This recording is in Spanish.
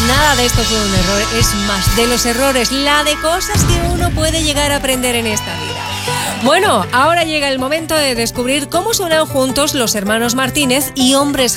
Nada de esto es un error, es más de los errores, la de cosas que uno puede llegar a aprender en esta vida. Bueno, ahora llega el momento de descubrir cómo suenan juntos los hermanos Martínez y Hombres